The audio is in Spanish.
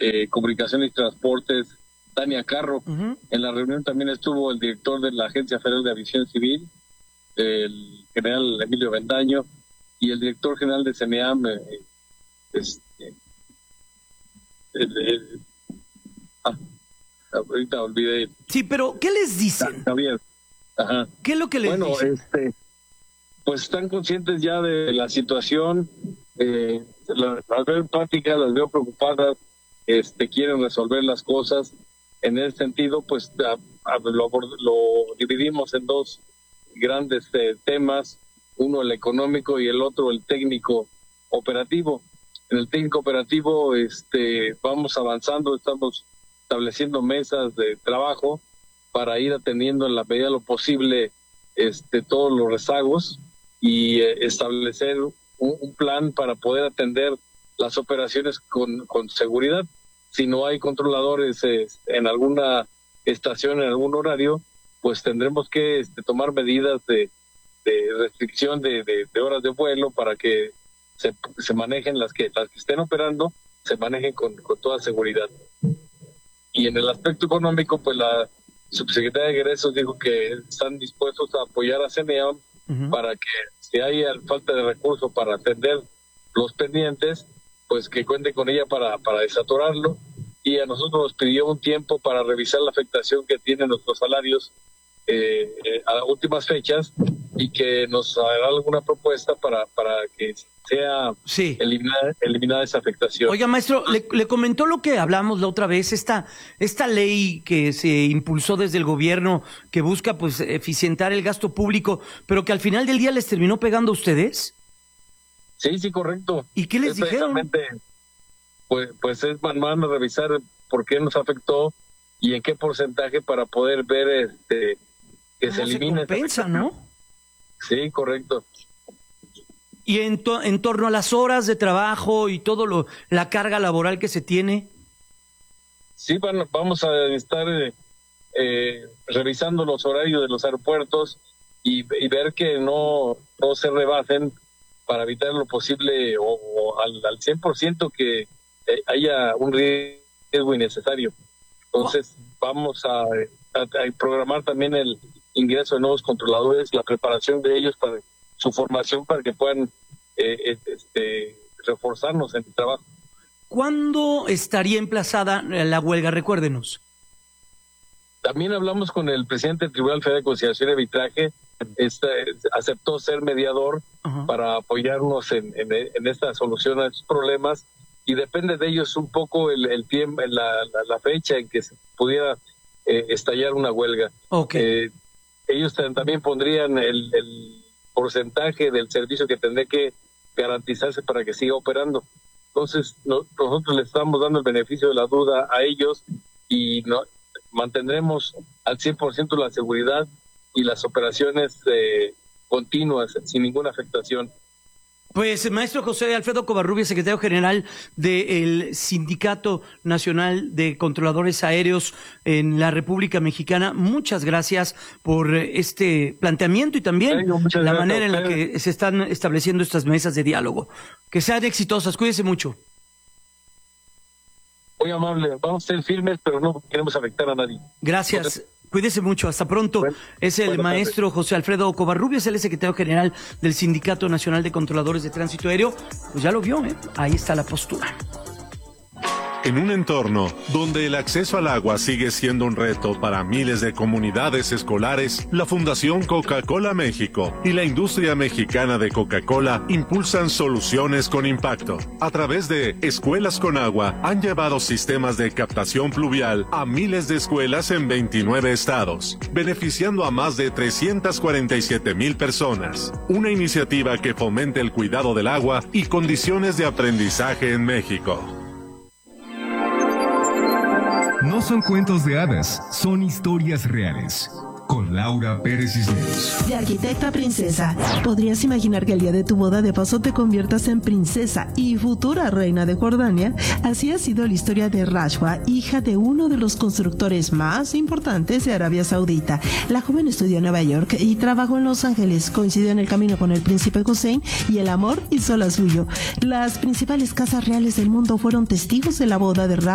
Comunicaciones y Transportes, Tania Carro. En la reunión también estuvo el director de la Agencia Federal de Aviación Civil, el general Emilio Bendaño, y el director general de CENEAM, ahorita olvidé. Sí, pero ¿qué les dicen? Javier. Ajá. ¿Qué es lo que les dicen? Pues están conscientes ya de la situación, las veo empáticas, las veo preocupadas, quieren resolver las cosas. En ese sentido, pues lo dividimos en dos grandes temas, uno el económico y el otro el técnico operativo. En el técnico operativo vamos avanzando, estamos estableciendo mesas de trabajo para ir atendiendo en la medida de lo posible todos los rezagos y establecer un plan para poder atender las operaciones con seguridad. Si no hay controladores en alguna estación, en algún horario, pues tendremos que tomar medidas de restricción de horas de vuelo para que se manejen las que estén operando, se manejen con toda seguridad. Y en el aspecto económico, pues la subsecretaria de Egresos dijo que están dispuestos a apoyar a CENEAM para que si hay falta de recursos para atender los pendientes, pues que cuente con ella para desatorarlo. Y a nosotros nos pidió un tiempo para revisar la afectación que tienen nuestros salarios a últimas fechas y que nos haga alguna propuesta para que sea eliminada esa afectación. Oiga, maestro, le comentó lo que hablamos la otra vez, esta ley que se impulsó desde el gobierno que busca pues eficientar el gasto público, pero que al final del día les terminó pegando a ustedes. Sí, correcto. ¿Y qué les dijeron? Pues es van a revisar por qué nos afectó y en qué porcentaje para poder ver que se elimine. Se compensa, ¿no? Sí, correcto. Y en torno a las horas de trabajo y todo la carga laboral que se tiene. Sí, vamos a estar revisando los horarios de los aeropuertos y ver que no se rebasen para evitar lo posible o al 100% que haya un riesgo innecesario. Entonces vamos a programar también el ingreso de nuevos controladores, la preparación de ellos para su formación para que puedan reforzarnos en el trabajo. ¿Cuándo estaría emplazada la huelga? Recuérdenos. También hablamos con el presidente del Tribunal Federal de Conciliación y Arbitraje, aceptó ser mediador para apoyarnos en esta solución a estos problemas y depende de ellos un poco el tiempo, la fecha en que se pudiera estallar una huelga. Okay. Ellos también pondrían el porcentaje del servicio que tendría que garantizarse para que siga operando. Entonces nosotros le estamos dando el beneficio de la duda a ellos y mantendremos al 100% la seguridad y las operaciones continuas sin ninguna afectación. Pues, maestro José Alfredo Covarrubias, secretario general del Sindicato Nacional de Controladores Aéreos en la República Mexicana, muchas gracias por este planteamiento y también la manera en la que se están estableciendo estas mesas de diálogo. Que sean exitosas, cuídese mucho. Muy amable, vamos a ser firmes, pero no queremos afectar a nadie. Gracias. Cuídese mucho, hasta pronto. Es el maestro José Alfredo Covarrubias, el secretario general del Sindicato Nacional de Controladores de Tránsito Aéreo. Pues ya lo vio, ahí está la postura. En un entorno donde el acceso al agua sigue siendo un reto para miles de comunidades escolares, la Fundación Coca-Cola México y la industria mexicana de Coca-Cola impulsan soluciones con impacto. A través de Escuelas con Agua, han llevado sistemas de captación pluvial a miles de escuelas en 29 estados, beneficiando a más de 347,000 personas. Una iniciativa que fomenta el cuidado del agua y condiciones de aprendizaje en México. No son cuentos de hadas, son historias reales. Con Laura Pérez Cisneros. De arquitecta a princesa, ¿podrías imaginar que el día de tu boda de paso te conviertas en princesa y futura reina de Jordania? Así ha sido la historia de Rashwa, hija de uno de los constructores más importantes de Arabia Saudita. La joven estudió en Nueva York y trabajó en Los Ángeles. Coincidió en el camino con el príncipe Hussein y el amor hizo la suyo. Las principales casas reales del mundo fueron testigos de la boda de Rashwa